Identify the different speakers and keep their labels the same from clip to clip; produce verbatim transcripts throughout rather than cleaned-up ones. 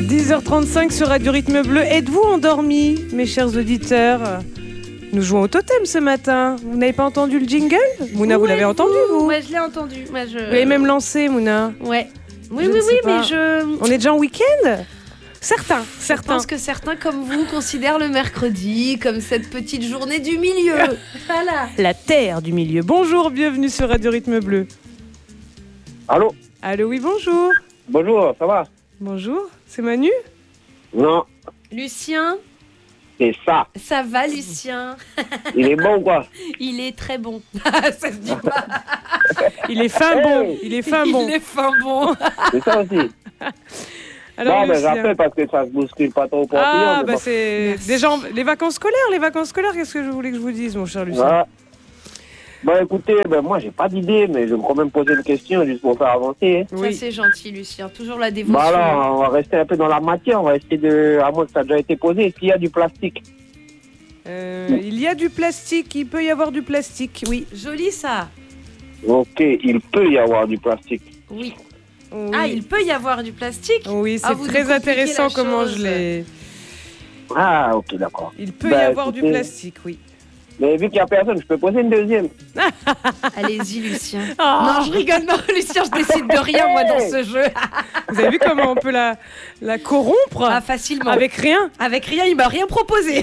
Speaker 1: dix heures trente-cinq sur Radio Rythme Bleu. Êtes-vous endormis, mes chers auditeurs? Nous jouons au totem ce matin. Vous n'avez pas entendu le jingle? Mouna, vous l'avez entendu, vous?
Speaker 2: Ouais, je l'ai entendu. Moi, je...
Speaker 1: Vous l'avez même lancé, Mouna?
Speaker 2: Ouais. Oui,
Speaker 1: je
Speaker 2: oui, oui,
Speaker 1: pas.
Speaker 2: mais je...
Speaker 1: On est déjà en week-end? Certains, certains.
Speaker 2: Je pense que certains, comme vous, considèrent le mercredi comme cette petite journée du milieu. Voilà.
Speaker 1: La terre du milieu. Bonjour, bienvenue sur Radio Rythme Bleu.
Speaker 3: Allô?
Speaker 1: Allô, oui, bonjour.
Speaker 3: Bonjour, ça va?
Speaker 1: Bonjour, c'est Manu?
Speaker 3: Non,
Speaker 2: Lucien,
Speaker 3: c'est ça.
Speaker 2: ça va, Lucien?
Speaker 3: Il est bon ou quoi?
Speaker 2: Il est très bon. Ça se dit pas.
Speaker 1: Il est fin bon, il est fin bon.
Speaker 2: Il est fin bon.
Speaker 3: C'est ça aussi.
Speaker 1: Alors,
Speaker 3: non, mais
Speaker 1: Lucien.
Speaker 3: j'appelle parce que ça se bouscule pas trop pour
Speaker 1: Ah,
Speaker 3: client, mais
Speaker 1: bah
Speaker 3: bon.
Speaker 1: c'est
Speaker 2: Merci.
Speaker 1: des gens, les vacances scolaires, les vacances scolaires, qu'est-ce que je voulais que je vous dise, mon cher Lucien?
Speaker 3: Voilà. Bah écoutez, ben, moi j'ai pas d'idée, mais je vais quand même poser une question juste pour faire avancer. Hein.
Speaker 1: Oui.
Speaker 2: Ça, c'est gentil, Lucien. Toujours la dévotion.
Speaker 3: Bah alors, on va rester un peu dans la matière, on va essayer de... À moins que ça a déjà été posé, est-ce qu'il y a du plastique?
Speaker 1: Euh, il y a du plastique, il peut y avoir du plastique, oui.
Speaker 2: Joli, ça.
Speaker 3: Ok, il peut y avoir du plastique.
Speaker 2: Oui.
Speaker 1: Oui.
Speaker 2: Ah, il peut y avoir du plastique?
Speaker 1: Oui, c'est
Speaker 2: Ah, vous
Speaker 1: très
Speaker 2: nous compliquez
Speaker 1: intéressant
Speaker 2: la
Speaker 1: comment
Speaker 2: chose.
Speaker 1: je l'ai.
Speaker 3: Ah, ok, d'accord.
Speaker 1: Il peut
Speaker 3: Bah,
Speaker 1: y avoir du
Speaker 3: écoutez,
Speaker 1: plastique, oui.
Speaker 3: Mais vu qu'il y a personne, je peux poser une deuxième.
Speaker 2: Allez-y, Lucien.
Speaker 1: Ah.
Speaker 2: Non, je rigole. Non, Lucien, je décide de rien, moi, dans ce jeu.
Speaker 1: Vous avez vu comment on peut la, la corrompre
Speaker 2: Ah, facilement.
Speaker 1: avec rien?
Speaker 2: Avec rien, il m'a rien proposé.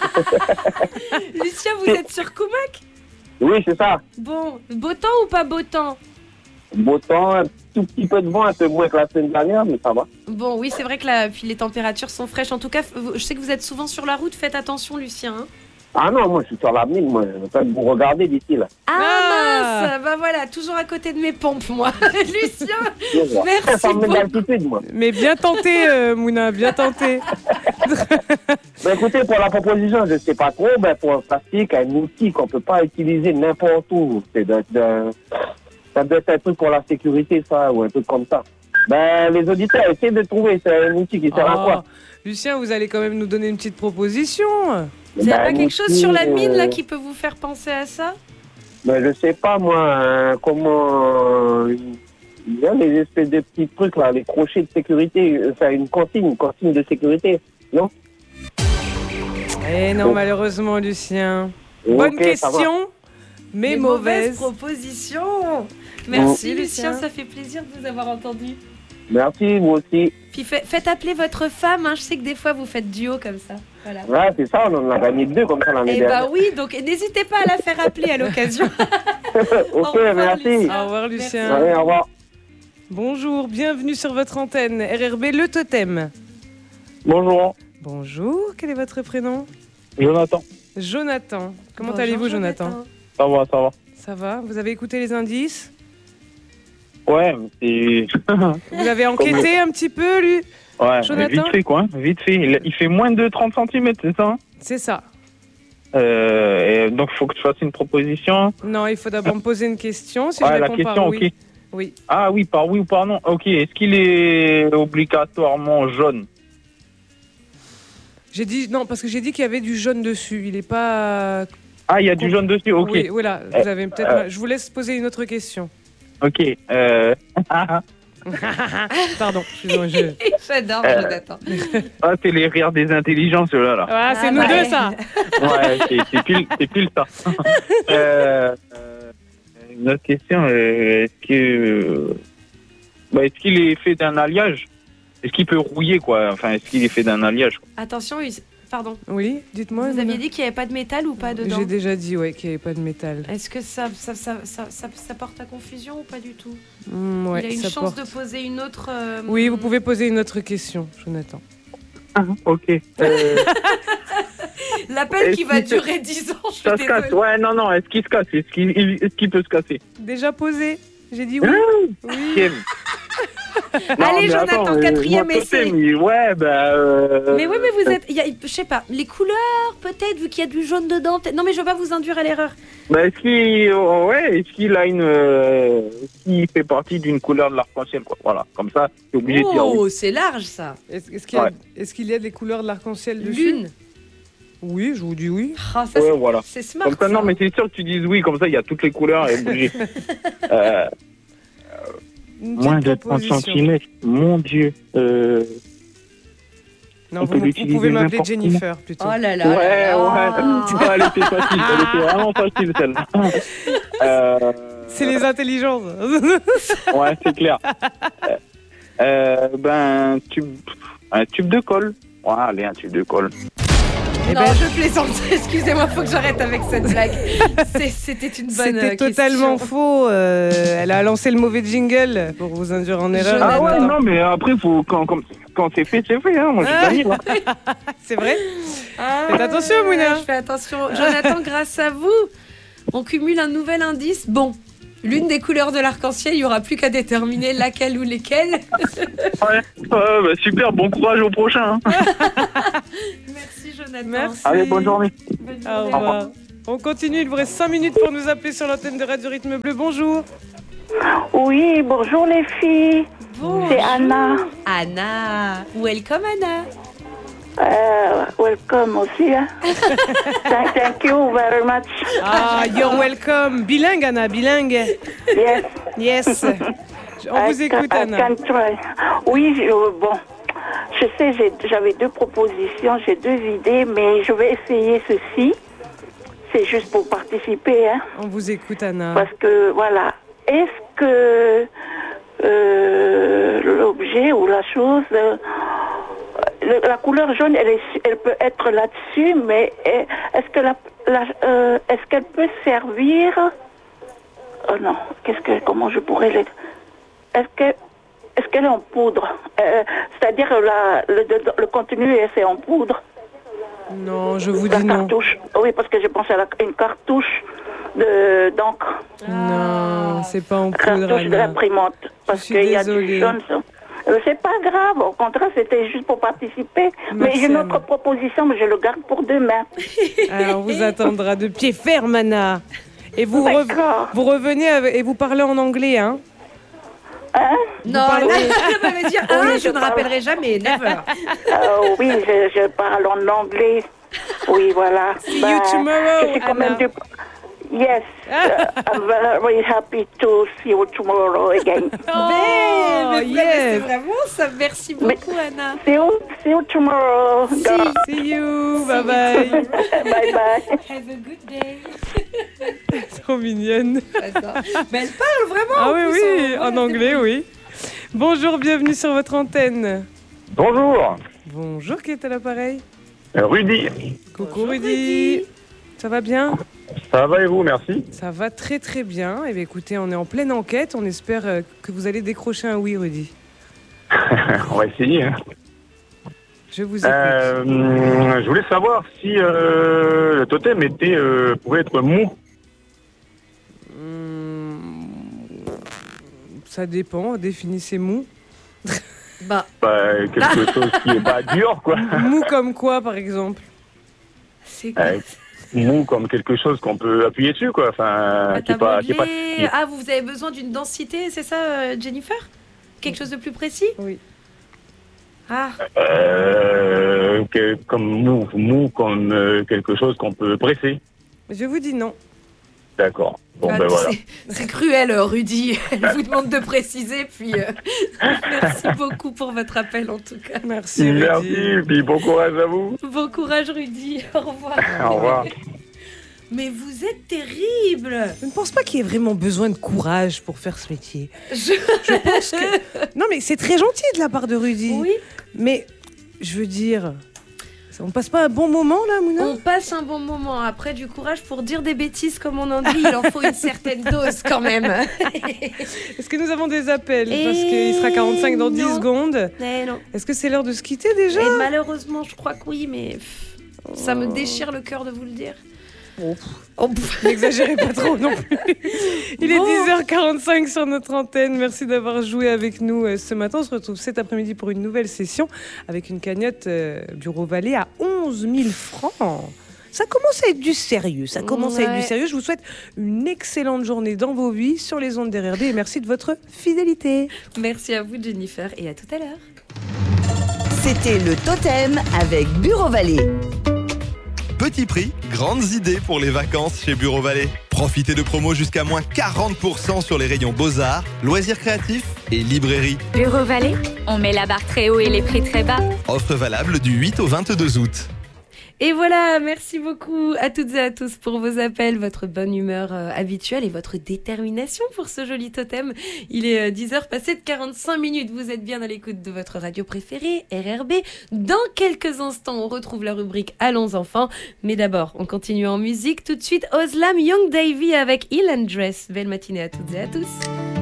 Speaker 2: Lucien, vous êtes sur Koumac?
Speaker 3: Oui, c'est ça.
Speaker 2: Bon, beau temps ou pas beau temps?
Speaker 3: Beau temps, un tout petit peu de vent, un peu moins que la semaine dernière, mais ça va.
Speaker 2: Bon, oui, c'est vrai que la, puis les températures sont fraîches. En tout cas, vous- je sais que vous êtes souvent sur la route. Faites attention, Lucien. hein.
Speaker 3: Ah non, moi je suis sur l'avenir, moi je vais pas vous regarder d'ici là.
Speaker 2: Ah,
Speaker 1: Ah.
Speaker 2: mince. Bah voilà, toujours à côté de mes pompes, moi. Lucien,
Speaker 3: Je vois.
Speaker 2: Merci
Speaker 3: Ça me met
Speaker 2: beaucoup.
Speaker 3: d'altitude, moi.
Speaker 1: Mais bien tenté, euh, Mouna, bien tenté.
Speaker 3: Ben écoutez, pour la proposition, je sais pas trop, ben pour un plastique, un outil qu'on peut pas utiliser n'importe où, c'est de, de- ça doit être un truc pour la sécurité, ça, ou un truc comme ça. Ben les auditeurs, essayez de trouver, c'est un outil qui sert à
Speaker 1: Oh,
Speaker 3: quoi?
Speaker 1: Lucien, vous allez quand même nous donner une petite proposition.
Speaker 2: vous n'avez
Speaker 3: Ben,
Speaker 2: pas
Speaker 3: un
Speaker 2: quelque chose
Speaker 3: outil,
Speaker 2: sur la mine, là,
Speaker 3: euh,
Speaker 2: qui peut vous faire penser à ça?
Speaker 3: Ben je sais pas moi, hein, comment... euh, Il y a les espèces de petits trucs là, les crochets de sécurité, euh, enfin une consigne, une consigne de sécurité, non?
Speaker 1: Eh non, malheureusement, Lucien. Bonne
Speaker 3: Ok, ça va.
Speaker 1: question, mais
Speaker 2: Des
Speaker 1: mauvaise.
Speaker 2: mauvaises propositions. Merci,
Speaker 1: Merci,
Speaker 2: Lucien,
Speaker 1: Lucien.
Speaker 2: ça fait plaisir de vous avoir entendu.
Speaker 3: Merci, vous aussi.
Speaker 2: Puis fait- faites appeler votre femme, hein. Je sais que des fois vous faites duo comme ça. Voilà.
Speaker 3: Ouais, c'est ça, on en a gagné deux comme ça l'année
Speaker 2: Eh bah
Speaker 3: dernière.
Speaker 2: oui, donc n'hésitez pas à la faire appeler à l'occasion. Au
Speaker 3: Ok,
Speaker 2: revoir,
Speaker 3: merci.
Speaker 2: Lucien.
Speaker 1: Au revoir, Lucien.
Speaker 3: Allez, au revoir.
Speaker 1: Bonjour, bienvenue sur votre antenne R R B Le Totem.
Speaker 4: Bonjour,
Speaker 1: Bonjour, quel est votre prénom?
Speaker 4: Jonathan.
Speaker 1: Jonathan. Comment
Speaker 2: Bonjour,
Speaker 1: allez-vous, Jonathan?
Speaker 4: Ça va, ça va.
Speaker 1: Ça va? Vous avez écouté les indices?
Speaker 4: Ouais, mais c'est...
Speaker 1: Vous avez enquêté un petit peu, lui?
Speaker 4: ouais,
Speaker 1: Jonathan
Speaker 4: vite fait quoi, hein, vite fait. Il, il fait moins de trente centimètres, c'est ça hein
Speaker 1: C'est ça.
Speaker 4: euh, et Donc il faut que tu fasses une proposition.
Speaker 1: Non, il faut d'abord me poser une question. Si
Speaker 4: ouais,
Speaker 1: je
Speaker 4: la
Speaker 1: réponds
Speaker 4: question,
Speaker 1: par
Speaker 4: ok.
Speaker 1: oui. Oui.
Speaker 4: Ah oui, par oui ou par non. Ok, est-ce qu'il est obligatoirement jaune?
Speaker 1: J'ai dit non parce que j'ai dit qu'il y avait du jaune dessus. Il est pas.
Speaker 4: Ah, il y a du jaune dessus, ok.
Speaker 1: Oui, voilà. Vous
Speaker 4: Euh,
Speaker 1: avez peut-être.
Speaker 4: euh.
Speaker 1: mal- Je vous laisse poser une autre question.
Speaker 4: Ok, euh...
Speaker 1: Pardon. excusez-moi, je-
Speaker 2: J'adore,
Speaker 4: Euh.
Speaker 2: Jonathan.
Speaker 4: ah, c'est les rires des intelligents, ceux-là, là.
Speaker 1: Ah, c'est
Speaker 2: Ah,
Speaker 1: nous
Speaker 2: ouais.
Speaker 1: deux, ça.
Speaker 4: Ouais, c'est c'est pile, c'est pile ça. euh, euh, une autre question, euh, est-ce que, euh, bah, est-ce qu'il est fait d'un alliage? Est-ce qu'il peut rouiller, quoi? Enfin, est-ce qu'il est fait d'un alliage, quoi?
Speaker 2: Attention, il- pardon.
Speaker 1: Oui, dites-moi.
Speaker 2: Vous aviez
Speaker 1: Nina.
Speaker 2: dit qu'il n'y avait pas de métal ou pas dedans?
Speaker 1: J'ai déjà dit ouais qu'il n'y avait pas de métal.
Speaker 2: Est-ce que ça, ça, ça, ça, ça, ça porte à confusion ou pas du tout?
Speaker 1: Mm, ouais,
Speaker 2: Il a une
Speaker 1: ça
Speaker 2: chance
Speaker 1: porte.
Speaker 2: de poser une autre... euh,
Speaker 1: Oui, vous pouvez poser une autre question, Jonathan.
Speaker 4: Ok. Euh,
Speaker 2: L'appel qui
Speaker 4: Est-ce
Speaker 2: va
Speaker 4: qu'il se-
Speaker 2: durer dix ans, je suis
Speaker 4: ça se casse.
Speaker 2: désolée.
Speaker 4: Ouais, non, non, est-ce qu'il se casse? Est-ce qu'il est-ce qu'il peut se casser?
Speaker 1: Déjà posé. J'ai dit oui.
Speaker 4: Ah,
Speaker 1: Oui.
Speaker 4: Kim. Non,
Speaker 2: Allez,
Speaker 4: mais
Speaker 2: Jonathan,
Speaker 4: attends, euh,
Speaker 2: quatrième
Speaker 4: moi,
Speaker 2: essai.
Speaker 4: totem, il- Ouais, bah. euh,
Speaker 2: Mais oui, mais vous êtes... il Y a, je sais pas, les couleurs, peut-être, vu qu'il y a du jaune dedans. peut-être- Non, mais je veux pas vous induire à l'erreur.
Speaker 4: Bah, est-ce qu'il, oh, ouais, est-ce qu'il a une, euh, est-ce qu'il fait partie d'une couleur de l'arc-en-ciel, quoi. Voilà, comme ça, t'es obligé de dire oui.
Speaker 2: Oh, c'est large, ça.
Speaker 1: Est-ce est-ce qu'il y, a-
Speaker 4: Ouais.
Speaker 1: est-ce qu'il y a des couleurs de l'arc-en-ciel dessus?
Speaker 2: Lune.
Speaker 1: Oui, je vous dis oui.
Speaker 2: Ah, ça,
Speaker 4: Ouais,
Speaker 2: c'est-
Speaker 4: voilà.
Speaker 2: c'est smart,
Speaker 4: Comme ça, non,
Speaker 2: ça.
Speaker 4: mais c'est sûr que tu dises oui, comme ça, il y a toutes les couleurs et obligé. euh,
Speaker 1: Une
Speaker 4: moins
Speaker 1: petite
Speaker 4: de trente
Speaker 1: proposition.
Speaker 4: centimètres, mon Dieu. Euh,
Speaker 1: Non,
Speaker 4: On
Speaker 1: vous,
Speaker 4: peut
Speaker 1: vous
Speaker 4: l'utiliser
Speaker 1: pouvez m'appeler
Speaker 4: n'importe
Speaker 1: Jennifer plutôt.
Speaker 2: Oh là là.
Speaker 4: Ouais,
Speaker 2: là
Speaker 4: ouais.
Speaker 2: là.
Speaker 4: Ouais, elle était facile, elle était vraiment facile celle-là. Euh,
Speaker 1: C'est les intelligences.
Speaker 4: Ouais, c'est clair. Euh, ben, tube, un tube de colle. Ouais, allez, un tube de colle.
Speaker 1: Eh
Speaker 2: Non,
Speaker 1: ben,
Speaker 2: je plaisante. Excusez-moi, faut que j'arrête avec cette blague. C'est- C'était une bonne
Speaker 1: C'était
Speaker 2: euh,
Speaker 1: totalement
Speaker 2: question.
Speaker 1: faux. euh, elle a lancé le mauvais jingle pour vous induire en erreur.
Speaker 2: Jonathan.
Speaker 4: Ah ouais,
Speaker 1: Jonathan.
Speaker 4: non, mais après, faut, quand, quand, quand c'est fait, c'est fait. Hein. Moi, je suis pas libre.
Speaker 1: C'est vrai.
Speaker 2: Ah,
Speaker 1: Faites attention, Mouna.
Speaker 2: Je fais attention. Jonathan, grâce à vous, on cumule un nouvel indice. Bon, l'une des couleurs de l'arc-en-ciel, il n'y aura plus qu'à déterminer laquelle ou lesquelles.
Speaker 4: Ouais, ouais bah, super, bon courage au prochain. Hein.
Speaker 2: Merci, Jonathan.
Speaker 1: Merci.
Speaker 4: Allez, bonne journée.
Speaker 2: Bonne
Speaker 1: Au
Speaker 2: journée.
Speaker 1: revoir. On continue, il vous reste cinq minutes pour nous appeler sur l'antenne de Radio Rythme Bleu. Bonjour.
Speaker 5: Oui, bonjour les filles.
Speaker 2: Bonjour.
Speaker 5: C'est Anna.
Speaker 2: Anna. Welcome, Anna.
Speaker 5: Uh, welcome aussi. Hein. thank, thank you very much.
Speaker 1: Ah, you're welcome. Bilingue, Anna, bilingue.
Speaker 5: Yes.
Speaker 1: Yes. On
Speaker 5: I
Speaker 1: vous écoute,
Speaker 5: can, I
Speaker 1: Anna.
Speaker 5: can try. Oui, je, bon. Je sais, j'ai- j'avais deux propositions, j'ai deux idées, mais je vais essayer ceci. C'est juste pour participer, hein.
Speaker 1: On vous écoute, Anna.
Speaker 5: Parce que, voilà. Est-ce que euh, l'objet ou la chose, euh, le- la couleur jaune, elle, est, elle peut être là-dessus, mais est-ce que la, la, euh, est-ce qu'elle peut servir? Oh non, qu'est-ce que, comment je pourrais les, est-ce que, est-ce qu'elle est en poudre? Euh, c'est-à-dire la, le, le contenu, c'est en poudre.
Speaker 1: Non, je vous
Speaker 5: La
Speaker 1: dis non.
Speaker 5: cartouche. Oui, parce que je pense à la, une cartouche de d'encre.
Speaker 1: Non, c'est pas en poudre,
Speaker 5: Cartouche de
Speaker 1: Anna.
Speaker 5: l'imprimante. Parce
Speaker 1: suis
Speaker 5: qu'il y a
Speaker 1: désolée.
Speaker 5: du jaune. ça. Euh, c'est pas grave, au contraire, c'était juste pour participer. mais
Speaker 1: Merci,
Speaker 5: j'ai une autre
Speaker 1: Anna.
Speaker 5: proposition, mais je le garde pour demain.
Speaker 1: Alors, on vous attendra de pied ferme, Anna. Et vous, rev-
Speaker 5: D'accord.
Speaker 1: vous revenez avec- et vous parlez en anglais, hein?
Speaker 5: Hein?
Speaker 2: Non,
Speaker 1: parlez-
Speaker 2: Anna, elle va me dire, ah,
Speaker 5: Oui,
Speaker 2: je
Speaker 5: je
Speaker 2: ne
Speaker 5: parle.
Speaker 2: rappellerai jamais, never.
Speaker 5: Euh, oui, je, je parle en anglais. Oui, voilà.
Speaker 1: See you tomorrow,
Speaker 5: je suis quand
Speaker 1: Anna.
Speaker 5: même du... Yes, uh, I'm very happy to see you tomorrow again.
Speaker 1: Oh,
Speaker 2: mais, mais
Speaker 1: yes.
Speaker 2: c'est vraiment ça. Merci beaucoup, Anna.
Speaker 5: See you, see you tomorrow. girl.
Speaker 1: See you, bye bye.
Speaker 5: Bye bye.
Speaker 2: Have a good day.
Speaker 1: Trop mignonne.
Speaker 2: Attends. Mais elle parle vraiment.
Speaker 1: Ah
Speaker 2: en
Speaker 1: oui,
Speaker 2: plus,
Speaker 1: oui,
Speaker 2: en-
Speaker 1: en anglais, oui. Bonjour, bienvenue sur votre antenne.
Speaker 4: Bonjour,
Speaker 1: Bonjour, qui est à l'appareil?
Speaker 4: euh, Rudy.
Speaker 1: Coucou
Speaker 2: Bonjour,
Speaker 1: Rudy.
Speaker 2: Rudy.
Speaker 1: Ça va bien?
Speaker 4: Ça va et vous, merci.
Speaker 1: Ça va très très bien. Et bien écoutez, on est en pleine enquête. On espère euh, que vous allez décrocher un oui, Rudy.
Speaker 4: On va essayer. Hein.
Speaker 1: Je vous écoute.
Speaker 4: Euh, je voulais savoir si euh, le totem était, euh, pouvait être mou.
Speaker 1: Hmm, ça dépend. Définissez mou.
Speaker 2: Bah,
Speaker 4: Bah, quelque chose qui est pas dur, quoi.
Speaker 1: Mou comme quoi, par exemple?
Speaker 2: c'est quoi?
Speaker 4: Euh, mou comme quelque chose qu'on peut appuyer dessus, quoi. Enfin,
Speaker 2: Ah,
Speaker 4: qui est
Speaker 2: t'as
Speaker 4: pas, qui est pas.
Speaker 2: modelé.
Speaker 4: qui est-
Speaker 2: Ah, vous avez besoin d'une densité, c'est ça, euh, Jennifer? Quelque chose de plus précis?
Speaker 1: Oui.
Speaker 2: Ah,
Speaker 4: Euh, que- comme mou, mou comme euh, quelque chose qu'on peut presser.
Speaker 1: Je vous dis non.
Speaker 4: D'accord. Bon,
Speaker 2: ah,
Speaker 4: ben voilà.
Speaker 2: c'est- c'est cruel, euh, Rudy. Elle vous demande de préciser, puis euh, merci beaucoup pour votre appel en tout cas.
Speaker 1: Merci, Rudy.
Speaker 4: Merci, puis bon courage à vous.
Speaker 2: Bon courage, Rudy. Au revoir.
Speaker 4: Au revoir.
Speaker 2: Mais vous êtes terrible.
Speaker 1: Je ne pense pas qu'il y ait vraiment besoin de courage pour faire ce métier.
Speaker 2: Je...
Speaker 1: Je pense que... Non, mais c'est très gentil de la part de Rudy.
Speaker 2: Oui.
Speaker 1: Mais, je veux dire... On passe pas un bon moment, là, Mouna?
Speaker 2: On passe un bon moment. Après, du courage pour dire des bêtises, comme on en dit, il en faut une certaine dose quand même.
Speaker 1: Est-ce que nous avons des appels?
Speaker 2: Et
Speaker 1: Parce qu'il sera quarante-cinq dans dix
Speaker 2: non.
Speaker 1: secondes.
Speaker 2: Mais non.
Speaker 1: Est-ce que c'est l'heure de se quitter, déjà?
Speaker 2: Et malheureusement, je crois que oui, mais pff, ça me déchire le cœur de vous le dire.
Speaker 1: Oh.
Speaker 2: Oh, pff.
Speaker 1: N'exagérez pas trop non plus. Il est
Speaker 2: Bon.
Speaker 1: dix heures quarante-cinq sur notre antenne. Merci d'avoir joué avec nous euh, ce matin. On se retrouve cet après-midi pour une nouvelle session avec une cagnotte euh, Bureau Vallée à onze mille francs. Ça commence à être du sérieux. Ça commence à être
Speaker 2: Ouais.
Speaker 1: du sérieux. Je vous souhaite une excellente journée dans vos vies sur les ondes d'R R D et merci de votre fidélité.
Speaker 2: Merci à vous, Jennifer, et à tout à l'heure.
Speaker 6: C'était le Totem avec Bureau Vallée.
Speaker 7: Petit prix, grandes idées pour les vacances chez Bureau Vallée. Profitez de promos jusqu'à moins quarante pour cent sur les rayons Beaux-Arts, loisirs créatifs et librairie.
Speaker 8: Bureau Vallée, on met la barre très haut et les prix très bas.
Speaker 7: Offre valable du huit au vingt-deux août.
Speaker 2: Et voilà, merci beaucoup à toutes et à tous pour vos appels, votre bonne humeur euh, habituelle et votre détermination pour ce joli totem. Il est euh, dix heures passées de quarante-cinq minutes. Vous êtes bien à l'écoute de votre radio préférée, R R B. Dans quelques instants, on retrouve la rubrique Allons enfants. Mais d'abord, on continue en musique. Tout de suite, Oslam Young Davy avec Ill and Dress. Belle matinée à toutes et à tous.